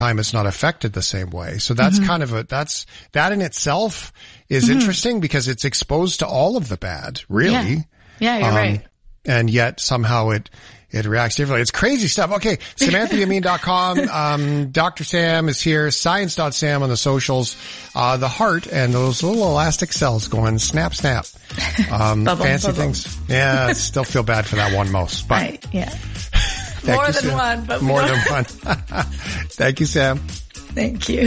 time it's not affected the same way. So that's kind of that in itself is interesting because it's exposed to all of the bad, really. Yeah, you're right. And yet somehow it reacts differently. It's crazy stuff. Okay. SamanthaYameen.com. Dr. Sam is here. Science.Sam on the socials. The heart and those little elastic cells going snap, snap. Fancy things. Yeah. I still feel bad for that one mouse, but right, yeah. More than one, but more than one. Thank you, Sam. Thank you.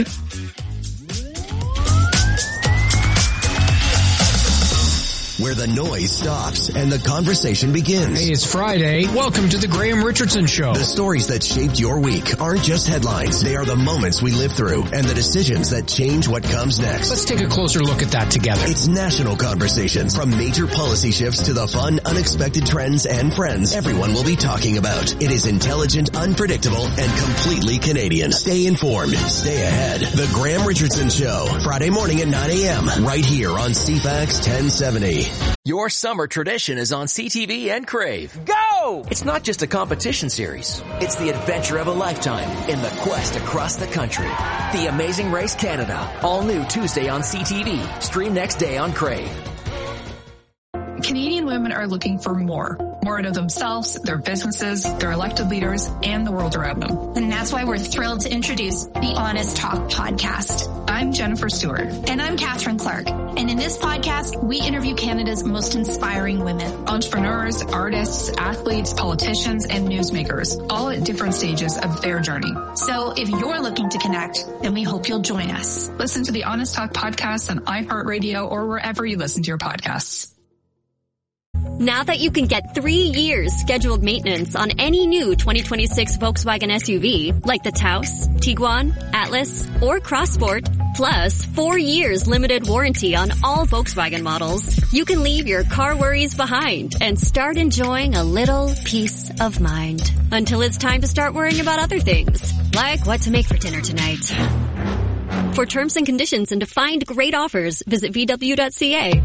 Where the noise stops and the conversation begins. Hey, it's Friday. Welcome to the Graham Richardson Show. The stories that shaped your week aren't just headlines. They are the moments we live through and the decisions that change what comes next. Let's take a closer look at that together. It's national conversations. From major policy shifts to the fun, unexpected trends and friends everyone will be talking about. It is intelligent, unpredictable, and completely Canadian. Stay informed. Stay ahead. The Graham Richardson Show. Friday morning at 9 a.m. right here on CFAX 1070. Your summer tradition is on CTV and Crave. Go! It's not just a competition series. It's the adventure of a lifetime in the quest across the country. The Amazing Race Canada. All new Tuesday on CTV. Stream next day on Crave. Canadian women are looking for more out of themselves, their businesses, their elected leaders, and the world around them. And that's why we're thrilled to introduce the Honest Talk podcast. I'm Jennifer Stewart. And I'm Catherine Clark. And in this podcast, we interview Canada's most inspiring women. Entrepreneurs, artists, athletes, politicians, and newsmakers, all at different stages of their journey. So if you're looking to connect, then we hope you'll join us. Listen to the Honest Talk podcast on iHeartRadio or wherever you listen to your podcasts. Now that you can get 3 years scheduled maintenance on any new 2026 Volkswagen SUV, like the Taos, Tiguan, Atlas, or Crossport, plus 4 years limited warranty on all Volkswagen models, you can leave your car worries behind and start enjoying a little peace of mind. Until it's time to start worrying about other things, like what to make for dinner tonight. For terms and conditions and to find great offers, visit VW.ca.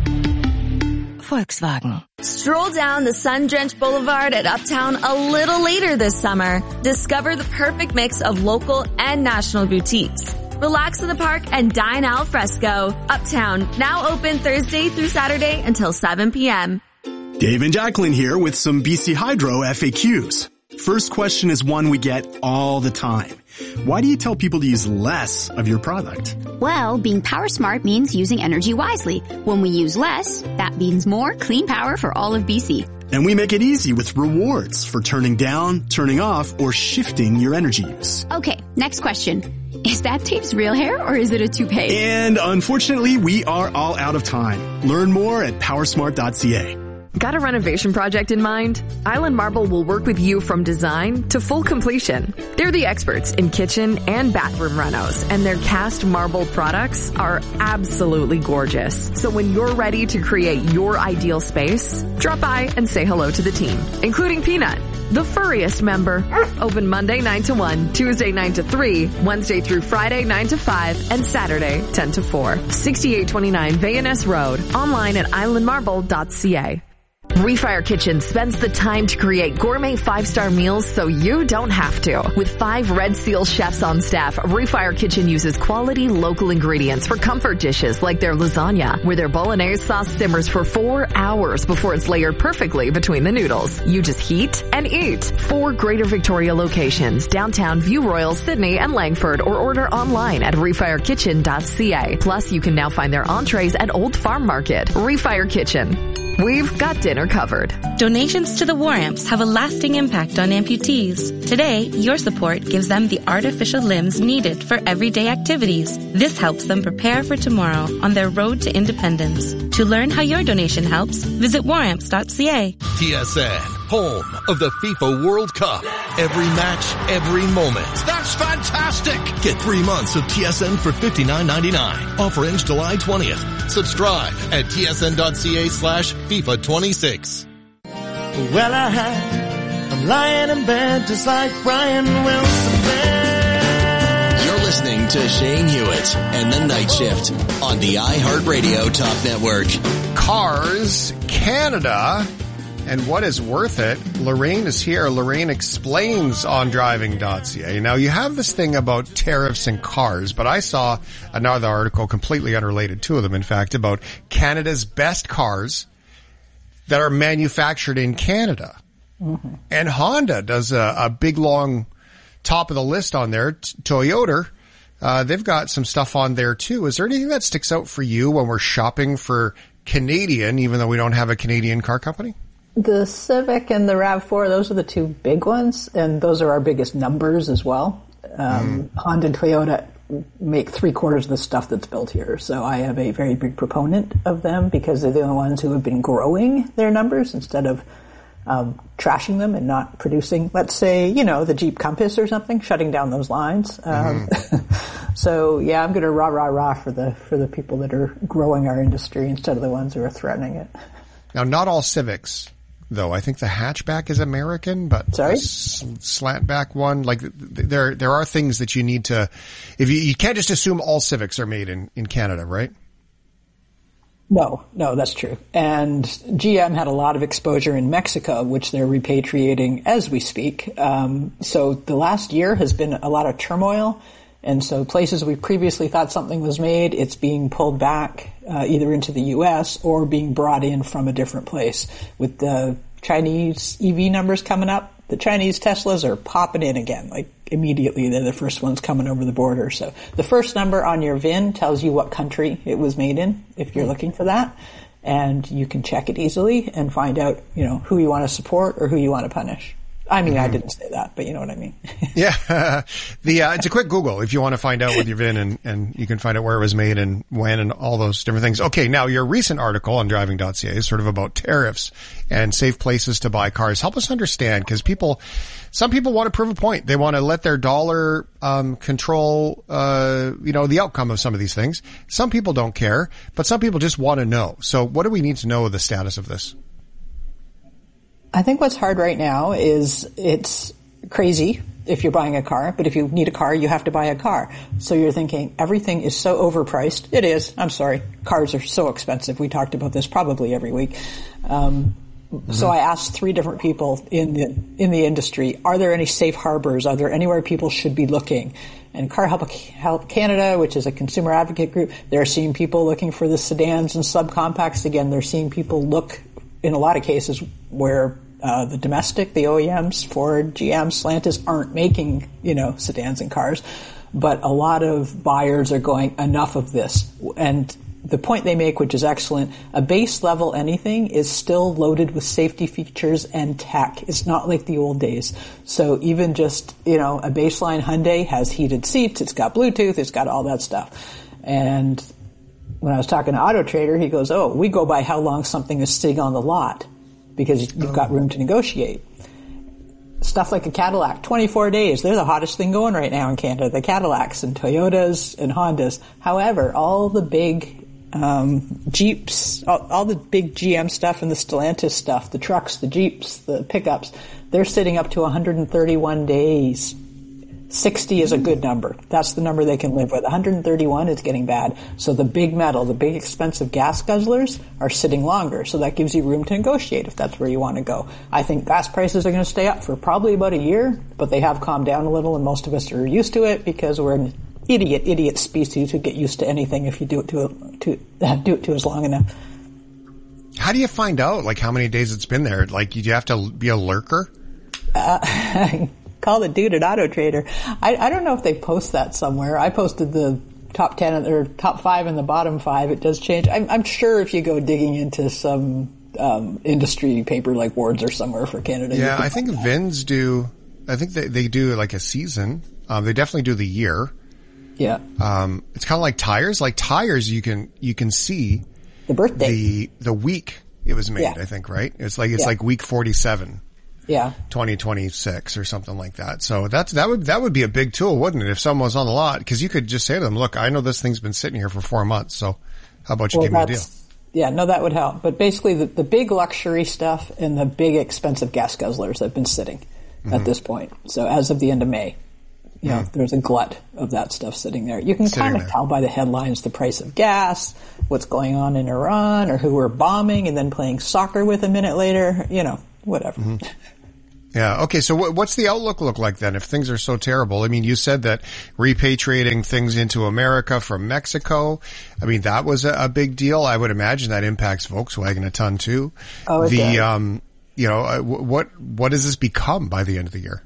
Volkswagen. Stroll down the sun-drenched boulevard at Uptown a little later this summer. Discover the perfect mix of local and national boutiques. Relax in the park and dine al fresco. Uptown, now open Thursday through Saturday until 7 p.m. Dave and Jacqueline here with some BC Hydro FAQs. First question is one we get all the time. Why do you tell people to use less of your product? Well, being power smart means using energy wisely. When we use less, that means more clean power for all of BC. And we make it easy with rewards for turning down, turning off, or shifting your energy use. Okay, next question. Is that Dave's real hair or is it a toupee? And unfortunately, we are all out of time. Learn more at powersmart.ca. Got a renovation project in mind? Island Marble will work with you from design to full completion. They're the experts in kitchen and bathroom renos, and their cast marble products are absolutely gorgeous. So when you're ready to create your ideal space, drop by and say hello to the team, including Peanut, the furriest member. Open Monday 9 to 1, Tuesday 9 to 3, Wednesday through Friday 9 to 5, and Saturday 10 to 4. 6829 Vayaness Road. Online at islandmarble.ca. Refire Kitchen spends the time to create gourmet 5-star meals so you don't have to. With 5 Red Seal chefs on staff, Refire Kitchen uses quality local ingredients for comfort dishes like their lasagna, where their bolognese sauce simmers for 4 hours before it's layered perfectly between the noodles. You just heat and eat. 4 Greater Victoria locations, downtown, View Royal, Sydney, and Langford, or order online at refirekitchen.ca. Plus, you can now find their entrees at Old Farm Market. Refire Kitchen. We've got dinner covered. Donations to the War Amps have a lasting impact on amputees. Today, your support gives them the artificial limbs needed for everyday activities. This helps them prepare for tomorrow on their road to independence. To learn how your donation helps, visit waramps.ca. TSN, home of the FIFA World Cup. Every match, every moment. That's fantastic! Get 3 months of TSN for $59.99. Offer ends July 20th. Subscribe at tsn.ca/FIFA26. Well, I'm lying in bed just like Brian Wilson bed. You're listening to Shane Hewitt and The Night Shift on the iHeartRadio Talk Network. Cars Canada And what is worth it? Lorraine is here. Lorraine explains on driving.ca. Now, you have this thing about tariffs and cars, but I saw another article completely unrelated, two of them, in fact, about Canada's best cars that are manufactured in Canada. Mm-hmm. And Honda does a big, long top of the list on there. Toyota, they've got some stuff on there, too. Is there anything that sticks out for you when we're shopping for Canadian, even though we don't have a Canadian car company? The Civic and the RAV4, those are the two big ones, and those are our biggest numbers as well. Honda and Toyota make 3/4 of the stuff that's built here, so I am a very big proponent of them because they're the only ones who have been growing their numbers instead of trashing them and not producing, let's say, the Jeep Compass or something, shutting down those lines. So yeah, I'm going to rah for the people that are growing our industry instead of the ones who are threatening it. Now, not all Civics, though. I think the hatchback is American, but the slantback one, like there are things that you need to, if you can't just assume all Civics are made in Canada, right? No, that's true. And GM had a lot of exposure in Mexico, which they're repatriating as we speak. So the last year has been a lot of turmoil. And so places we previously thought something was made, it's being pulled back either into the U.S. or being brought in from a different place. With the Chinese EV numbers coming up, the Chinese Teslas are popping in again, like immediately. They're the first ones coming over the border. So the first number on your VIN tells you what country it was made in, if you're looking for that. And you can check it easily and find out, who you want to support or who you want to punish. I mean, I didn't say that, but you know what I mean. Yeah. It's a quick Google if you want to find out with your VIN and you can find out where it was made and when and all those different things. Okay. Now your recent article on driving.ca is sort of about tariffs and safe places to buy cars. Help us understand, because some people want to prove a point. They want to let their dollar, control, the outcome of some of these things. Some people don't care, but some people just want to know. So what do we need to know the status of this? I think what's hard right now is it's crazy if you're buying a car, but if you need a car, you have to buy a car. So you're thinking everything is so overpriced. It is. I'm sorry. Cars are so expensive. We talked about this probably every week. So I asked 3 different people in the industry, are there any safe harbors? Are there anywhere people should be looking? And Car Help Canada, which is a consumer advocate group, they're seeing people looking for the sedans and subcompacts. Again, they're seeing people look in a lot of cases where the domestic, the OEMs, Ford, GM, Stellantis aren't making, sedans and cars. But a lot of buyers are going, enough of this. And the point they make, which is excellent, a base level anything is still loaded with safety features and tech. It's not like the old days. So even just, a baseline Hyundai has heated seats, it's got Bluetooth, it's got all that stuff. And when I was talking to Auto Trader, he goes, we go by how long something is sitting on the lot because you've got room to negotiate. Stuff like a Cadillac, 24 days. They're the hottest thing going right now in Canada, the Cadillacs and Toyotas and Hondas. However, all the big Jeeps, all the big GM stuff and the Stellantis stuff, the trucks, the Jeeps, the pickups, they're sitting up to 131 days. 60 is a good number. That's the number they can live with. 131 is getting bad. So the big metal, the big expensive gas guzzlers are sitting longer. So that gives you room to negotiate if that's where you want to go. I think gas prices are going to stay up for probably about a year, but they have calmed down a little and most of us are used to it because we're an idiot species who get used to anything if you do it to us long enough. How do you find out, how many days it's been there? Do you have to be a lurker? Call the dude at Auto Trader. I don't know if they post that somewhere. I posted the top 10 or top 5 and the bottom 5. It does change. I'm sure if you go digging into some industry paper like Wards or somewhere for Canada. Yeah, I think VINs do. I think they do a season. They definitely do the year. Yeah. It's kind of like tires. Like tires, you can see the birthday, the week it was made. Yeah. I think, right? It's like week 47. Yeah. 2026 or something like that. So that would be a big tool, wouldn't it? If someone was on the lot, because you could just say to them, look, I know this thing's been sitting here for 4 months. So how about you give me a deal? Yeah, no, that would help. But basically the big luxury stuff and the big expensive gas guzzlers have been sitting at this point. So as of the end of May, you know, there's a glut of that stuff sitting there. You can kind of tell by the headlines the price of gas, what's going on in Iran, or who we're bombing and then playing soccer with a minute later, you know, whatever. Mm-hmm. Yeah. Okay. So what's the outlook look like then if things are so terrible? I mean, you said that repatriating things into America from Mexico, I mean, that was a big deal. I would imagine that impacts Volkswagen a ton too. Oh, it does. You know, what does this become by the end of the year?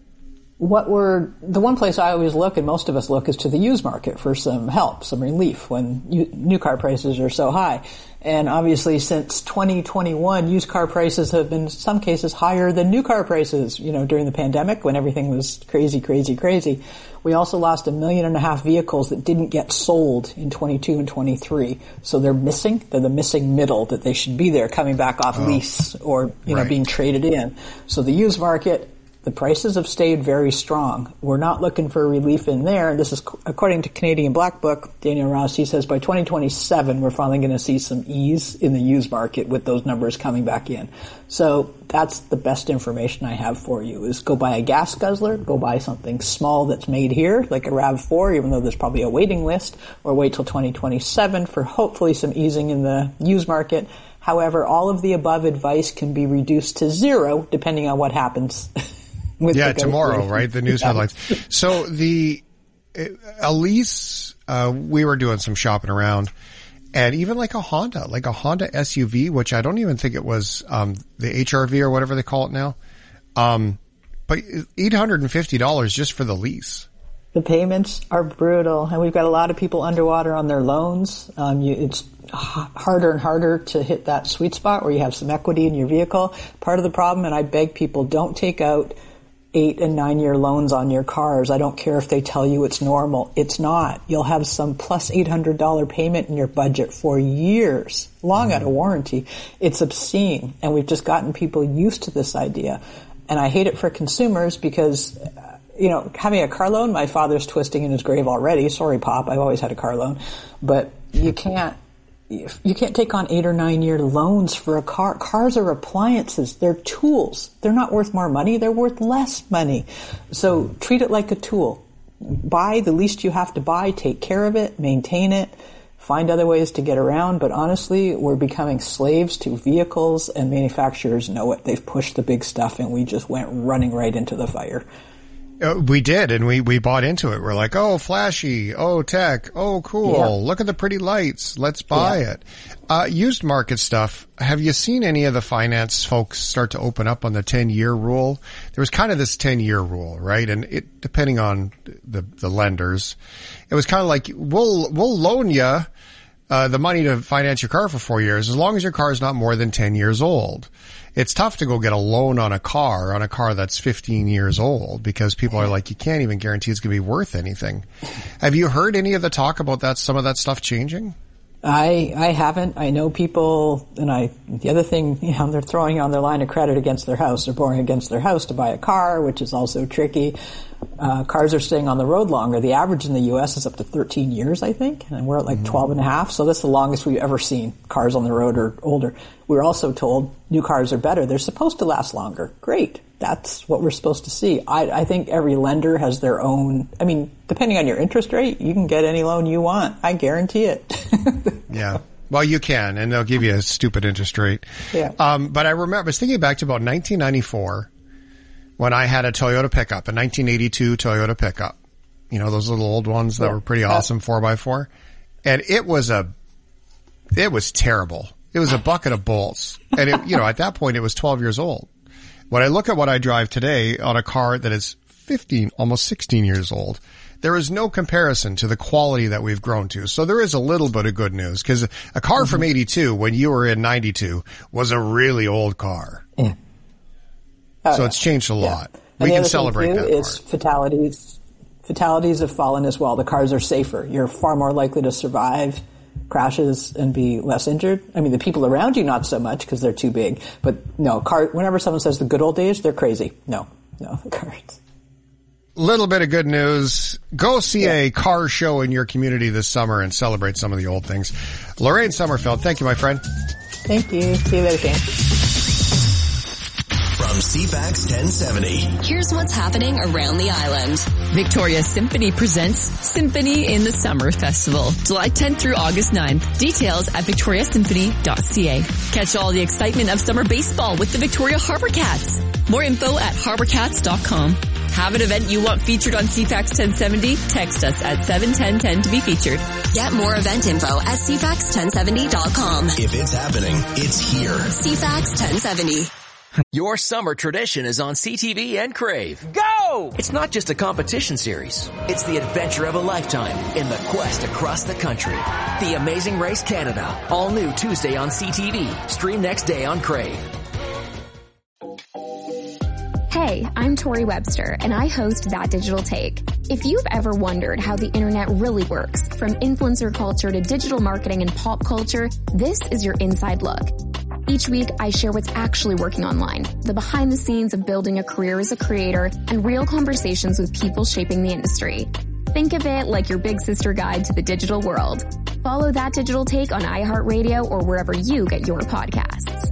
The one place I always look, and most of us look, is to the used market for some help, some relief when new car prices are so high. And obviously since 2021, used car prices have been in some cases higher than new car prices, you know, during the pandemic when everything was crazy. We also lost 1.5 million vehicles that didn't get sold in 22 and 23. So they're missing. They're the missing middle that they should be there coming back off lease or, you know, being traded in. So the used market, the prices have stayed very strong. We're not looking for relief in there. This is according to Canadian Black Book. Daniel Ross, he says by 2027, we're finally going to see some ease in the used market with those numbers coming back in. So that's the best information I have for you is go buy a gas guzzler, go buy something small that's made here, like a RAV4, even though there's probably a waiting list, or wait till 2027 for hopefully some easing in the used market. However, all of the above advice can be reduced to zero depending on what happens. Tomorrow, right? The news headlines. So a lease, we were doing some shopping around, and even like a Honda SUV, which I don't even think it was, the HRV or whatever they call it now. But $850 just for the lease. The payments are brutal, and we've got a lot of people underwater on their loans. It's harder and harder to hit that sweet spot where you have some equity in your vehicle. Part of the problem, and I beg people, don't take out 8 and 9 year loans on your cars. I don't care if they tell you it's normal. It's not. You'll have some plus $800 payment in your budget for years, long out of warranty. It's obscene. And we've just gotten people used to this idea. And I hate it for consumers because, you know, having a car loan, my father's twisting in his grave already. Sorry, Pop. I've always had a car loan. But you can't take on 8 or 9 year loans for a car. Cars are appliances. They're tools. They're not worth more money. They're worth less money. So treat it like a tool. Buy the least you have to buy. Take care of it. Maintain it. Find other ways to get around. But honestly, we're becoming slaves to vehicles, and manufacturers know it. They've pushed the big stuff, and we just went running right into the fire. We did, and we bought into it. We're like, oh, flashy, oh, tech, oh, cool, look at the pretty lights, let's buy it. Used market stuff, have you seen any of the finance folks start to open up on the 10-year rule? There was kind of this 10-year rule, right? And it, depending on the lenders, it was kind of like, we'll loan you the money to finance your car for 4 years as long as your car is not more than 10 years old. It's tough to go get a loan on a car that's 15 years old because people are like, you can't even guarantee it's going to be worth anything. Have you heard any of the talk about that, some of that stuff changing? I haven't. I know people, and the other thing, you know, they're throwing on their line of credit against their house. They're borrowing against their house to buy a car, which is also tricky. Cars are staying on the road longer. The average in the U.S. is up to 13 years, I think, and we're at like 12 and a half. So that's the longest we've ever seen cars on the road or older. We're also told new cars are better. They're supposed to last longer. Great. That's what we're supposed to see. I think every lender has their own, I mean, depending on your interest rate, you can get any loan you want. I guarantee it. Yeah. Well, you can, and they'll give you a stupid interest rate. Yeah. But I was thinking back to about 1994 when I had a Toyota pickup, a 1982 Toyota pickup. You know, those little old ones that were pretty awesome, 4x4. And it was terrible. It was a bucket of bolts. And it, you know, at that point it was 12 years old. When I look at what I drive today on a car that is 15, almost 16 years old, there is no comparison to the quality that we've grown to. So there is a little bit of good news because a car from 82 when you were in 92 was a really old car. Yeah. So it's changed a lot. And we can celebrate that is part. Fatalities have fallen as well. The cars are safer. You're far more likely to survive crashes and be less injured. I mean, the people around you, not so much because they're too big. But no, whenever someone says the good old days, they're crazy. No, the cars. Little bit of good news. Go see a car show in your community this summer and celebrate some of the old things. Lorraine Sommerfeld, thank you, my friend. Thank you. See you later, Shane. From CFAX 1070. Here's what's happening around the island. Victoria Symphony presents Symphony in the Summer Festival, July 10th through August 9th. Details at victoriasymphony.ca. Catch all the excitement of summer baseball with the Victoria Harbour Cats. More info at harbourcats.com. Have an event you want featured on CFAX 1070? Text us at 71010 to be featured. Get more event info at cfax1070.com. If it's happening, it's here. CFAX 1070. Your summer tradition is on CTV and Crave. Go! It's not just a competition series. It's the adventure of a lifetime in the quest across the country. The Amazing Race Canada. All new Tuesday on CTV. Stream next day on Crave. Hey, I'm Tori Webster, and I host That Digital Take. If you've ever wondered how the internet really works, from influencer culture to digital marketing and pop culture, this is your inside look. Each week, I share what's actually working online, the behind the scenes of building a career as a creator, and real conversations with people shaping the industry. Think of it like your big sister guide to the digital world. Follow That Digital Take on iHeartRadio or wherever you get your podcasts.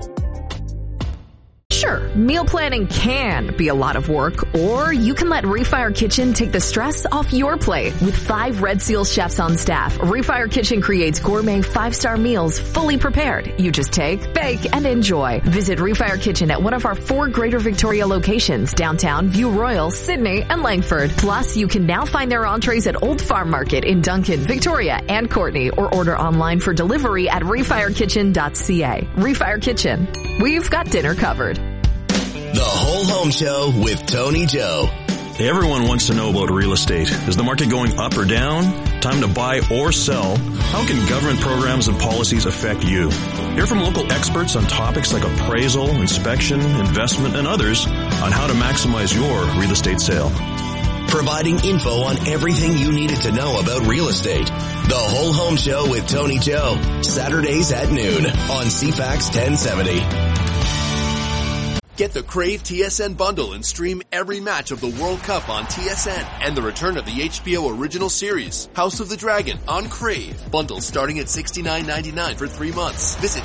Sure, meal planning can be a lot of work, or you can let Refire Kitchen take the stress off your plate. With 5 Red Seal chefs on staff, Refire Kitchen creates gourmet 5-star meals fully prepared. You just take, bake, and enjoy. Visit Refire Kitchen at one of our 4 Greater Victoria locations, downtown, View Royal, Sydney, and Langford. Plus, you can now find their entrees at Old Farm Market in Duncan, Victoria, and Courtenay, or order online for delivery at refirekitchen.ca. Refire Kitchen. We've got dinner covered. The Whole Home Show with Tony Joe. Everyone wants to know about real estate. Is the market going up or down? Time to buy or sell? How can government programs and policies affect you? Hear from local experts on topics like appraisal, inspection, investment, and others on how to maximize your real estate sale. Providing info on everything you needed to know about real estate. The Whole Home Show with Tony Joe. Saturdays at noon on CFAX 1070. Get the Crave TSN bundle and stream every match of the World Cup on TSN and the return of the HBO original series, House of the Dragon, on Crave. Bundles starting at $69.99 for 3 months. Visit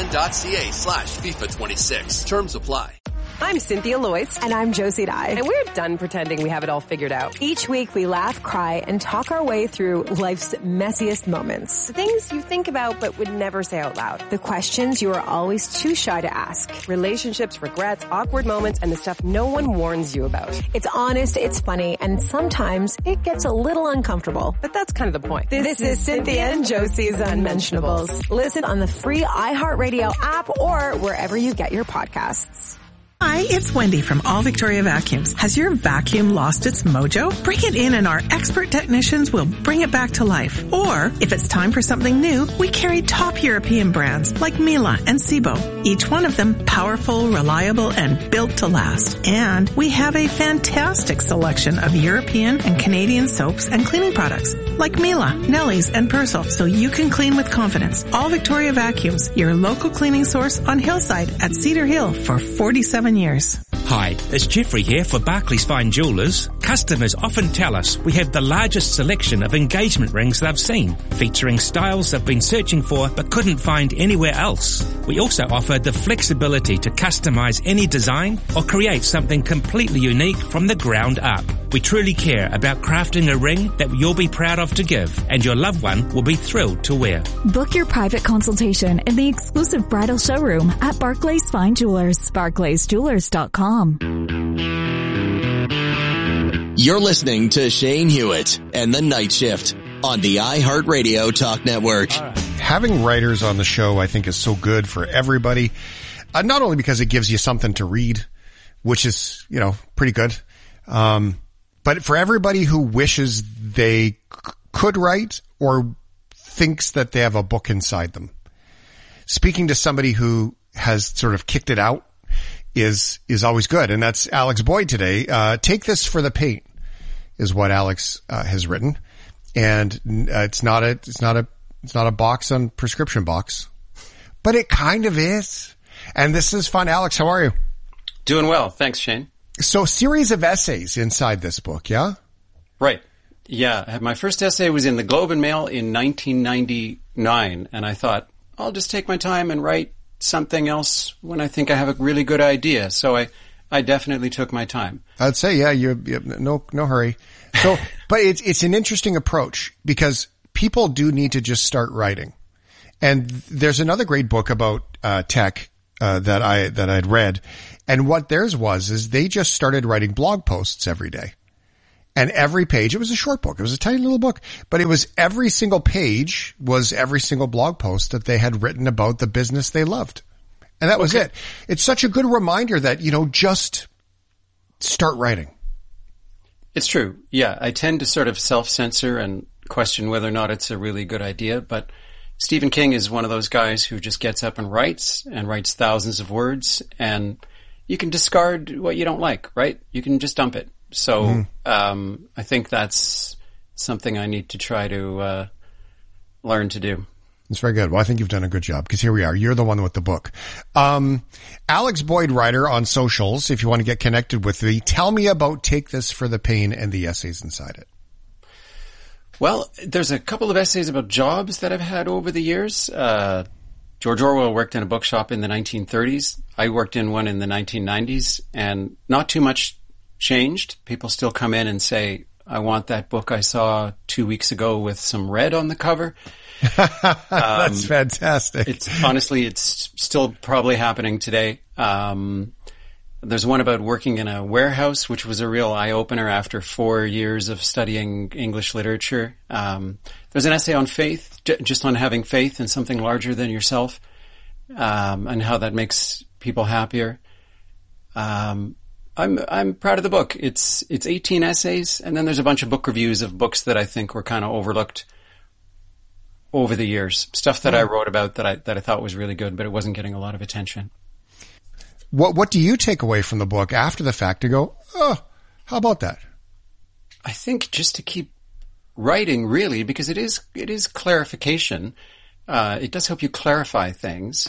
tsn.ca/FIFA26. Terms apply. I'm Cynthia Loyce. And I'm Josie Dye. And we're done pretending we have it all figured out. Each week we laugh, cry, and talk our way through life's messiest moments. The things you think about but would never say out loud. The questions you are always too shy to ask. Relationships, regrets, awkward moments, and the stuff no one warns you about. It's honest, it's funny, and sometimes it gets a little uncomfortable. But that's kind of the point. This is Cynthia and Josie's Unmentionables. Listen on the free iHeartRadio app or wherever you get your podcasts. Hi, it's Wendy from All Victoria Vacuums. Has your vacuum lost its mojo? Bring it in and our expert technicians will bring it back to life. Or, if it's time for something new, we carry top European brands like Miele and Sebo. Each one of them powerful, reliable, and built to last. And we have a fantastic selection of European and Canadian soaps and cleaning products like Miele, Nelly's, and Persil, so you can clean with confidence. All Victoria Vacuums, your local cleaning source on Hillside at Cedar Hill for 47 years. Hi, it's Jeffrey here for Barclays Fine Jewellers. Customers often tell us we have the largest selection of engagement rings they've seen, featuring styles they've been searching for but couldn't find anywhere else. We also offer the flexibility to customize any design or create something completely unique from the ground up. We truly care about crafting a ring that you'll be proud of to give, and your loved one will be thrilled to wear. Book your private consultation in the exclusive bridal showroom at Barclays Fine Jewelers. BarclaysJewelers.com. You're listening to Shane Hewitt and The Night Shift on the iHeartRadio Talk Network. Having writers on the show, I think, is so good for everybody. Not only because it gives you something to read, which is, pretty good. But for everybody who wishes they could write or thinks that they have a book inside them. Speaking to somebody who has sort of kicked it out is always good. And that's Alex Boyd today. Take This for the Pain is what Alex has written. And it's not a box on prescription box, but it kind of is. And this is fun. Alex, how are you? Doing well. Thanks, Shane. So series of essays inside this book, yeah? Right. Yeah. My first essay was in the Globe and Mail in 1999. And I thought, I'll just take my time and write something else when I think I have a really good idea. So I I definitely took my time. I'd say, yeah, you no hurry. So, but it's an interesting approach because people do need to just start writing. And there's another great book about tech that I'd read, and what theirs is they just started writing blog posts every day. And every page, it was a short book. It was a tiny little book, but it was every single page was every single blog post that they had written about the business they loved. And that was it. It's such a good reminder that, just start writing. It's true. Yeah. I tend to sort of self-censor and question whether or not it's a really good idea, but Stephen King is one of those guys who just gets up and writes thousands of words, and you can discard what you don't like, right? You can just dump it. So, I think that's something I need to try to, learn to do. It's very good. Well, I think you've done a good job because here we are. You're the one with the book. Alex Boyd Writer on socials. If you want to get connected with me, tell me about Take This for the Pain and the essays inside it. Well, there's a couple of essays about jobs that I've had over the years. George Orwell worked in a bookshop in the 1930s. I worked in one in the 1990s, and not too much changed. People still come in and say, I want that book I saw 2 weeks ago with some red on the cover. That's fantastic. It's still probably happening today. There's one about working in a warehouse, which was a real eye-opener after 4 years of studying English literature. There's an essay on faith, just on having faith in something larger than yourself, and how that makes people happier. I'm proud of the book. It's 18 essays, and then there's a bunch of book reviews of books that I think were kind of overlooked over the years. Stuff that I wrote about that I thought was really good, but it wasn't getting a lot of attention. What do you take away from the book after the fact to go, oh, how about that? I think just to keep writing, really, because it is clarification. It does help you clarify things.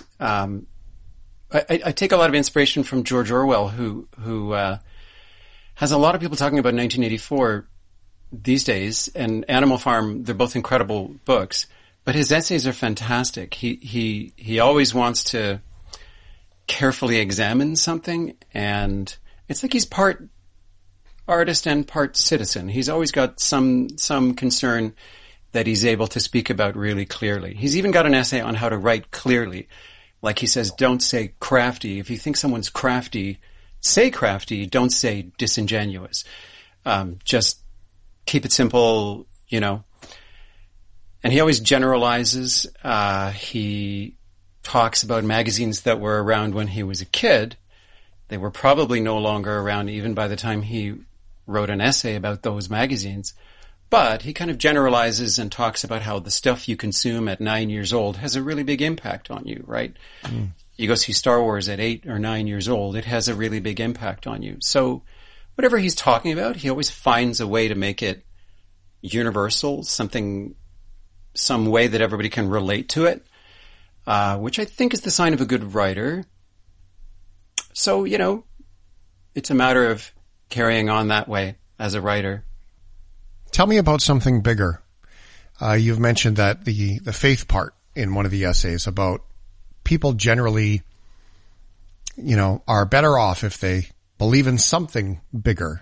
I take a lot of inspiration from George Orwell, who has a lot of people talking about 1984 these days, and Animal Farm. They're both incredible books, but his essays are fantastic. He always wants to carefully examine something, and it's like he's part artist and part citizen. He's always got some concern that he's able to speak about really clearly. He's even got an essay on how to write clearly. Like he says, don't say crafty. If you think someone's crafty, say crafty. Don't say disingenuous. Just keep it simple, And he always generalizes. He talks about magazines that were around when he was a kid. They were probably no longer around even by the time he wrote an essay about those magazines. But he kind of generalizes and talks about how the stuff you consume at 9 years old has a really big impact on you, right? You go see Star Wars at 8 or 9 years old, it has a really big impact on you. So whatever he's talking about, he always finds a way to make it universal, some way that everybody can relate to it, which I think is the sign of a good writer. So, it's a matter of carrying on that way as a writer. Tell me about something bigger. You've mentioned that the faith part in one of the essays about people generally, are better off if they believe in something bigger.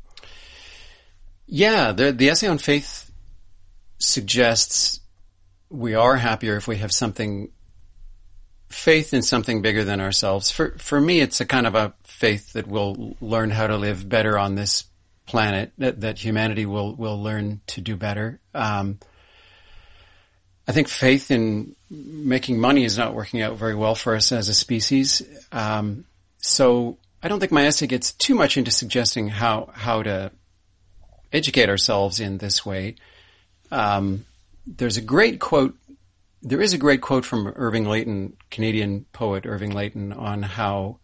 Yeah, the essay on faith suggests we are happier if we have faith in something bigger than ourselves. For me, it's a kind of a faith that we'll learn how to live better on this planet, that humanity will learn to do better. I think faith in making money is not working out very well for us as a species. So I don't think my essay gets too much into suggesting how to educate ourselves in this way. There is a great quote from Irving Layton, Canadian poet Irving Layton, on how,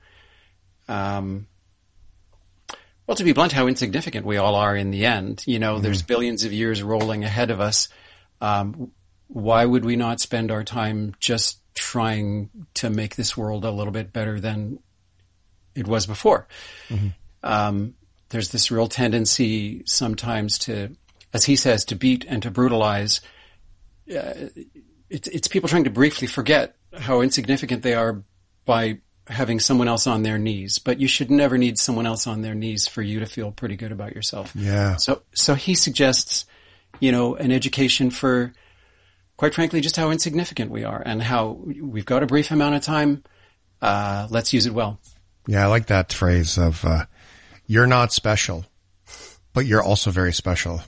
to be blunt, how insignificant we all are in the end. There's billions of years rolling ahead of us. Why would we not spend our time just trying to make this world a little bit better than it was before? There's this real tendency sometimes to, as he says, to beat and to brutalize. It's people trying to briefly forget how insignificant they are by having someone else on their knees, but you should never need someone else on their knees for you to feel pretty good about yourself. Yeah. So he suggests, an education for, quite frankly, just how insignificant we are and how we've got a brief amount of time. Let's use it well. Yeah, I like that phrase of, you're not special, but you're also very special.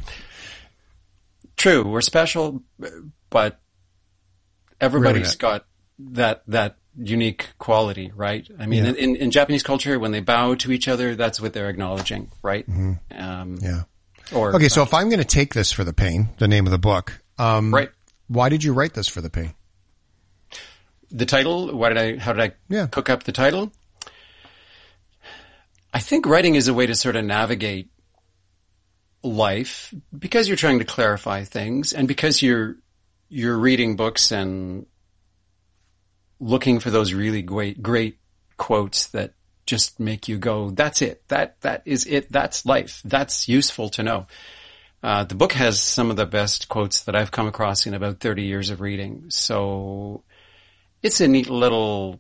True, we're special, but everybody's got that unique quality, right? I mean, in Japanese culture, when they bow to each other, that's what they're acknowledging, right? Okay, so if I'm going to take this for the pain, the name of the book, right? Why did you write this for the pain? The title? How did I cook up the title? I think writing is a way to sort of navigate life because you're trying to clarify things and because you're reading books and looking for those really great quotes that just make you go, that's it. That is it. That's life. That's useful to know. The book has some of the best quotes that I've come across in about 30 years of reading. So it's a neat little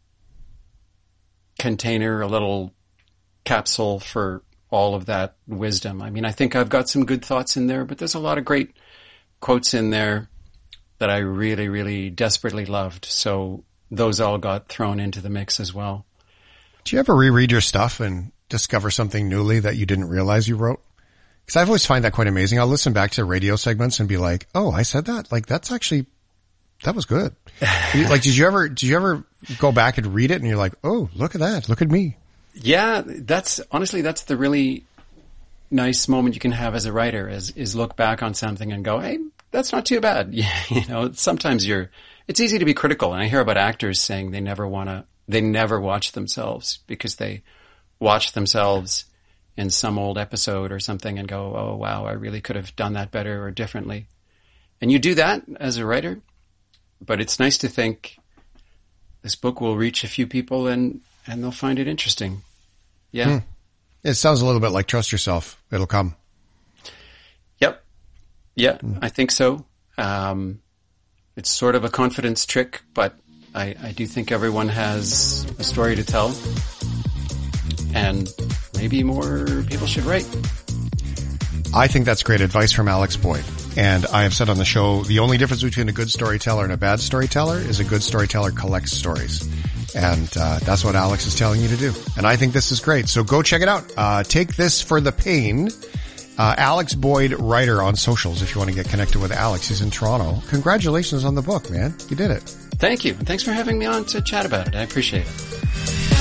container, a little capsule for all of that wisdom. I mean, I think I've got some good thoughts in there, but there's a lot of great quotes in there that I really, really desperately loved. So those all got thrown into the mix as well. Do you ever reread your stuff and discover something newly that you didn't realize you wrote? Because I've always find that quite amazing. I'll listen back to radio segments and be like, oh, I said that? Like, that was good. Like, did you ever go back and read it and you're like, oh, look at that. Look at me. Yeah, that's the really nice moment you can have as a writer is look back on something and go, hey, that's not too bad. Sometimes it's easy to be critical. And I hear about actors saying they never watch themselves because they watch themselves in some old episode or something and go, oh, wow, I really could have done that better or differently. And you do that as a writer, but it's nice to think this book will reach a few people and they'll find it interesting. Yeah. It sounds a little bit like trust yourself. It'll come. Yep. Yeah, I think so. It's sort of a confidence trick, but I do think everyone has a story to tell. And maybe more people should write. I think that's great advice from Alex Boyd. And I have said on the show, the only difference between a good storyteller and a bad storyteller is a good storyteller collects stories. And that's what Alex is telling you to do. And I think this is great. So go check it out. Take This for the Pain. Alex Boyd, writer on socials, if you want to get connected with Alex. He's in Toronto. Congratulations on the book, man. You did it. Thank you. Thanks for having me on to chat about it. I appreciate it.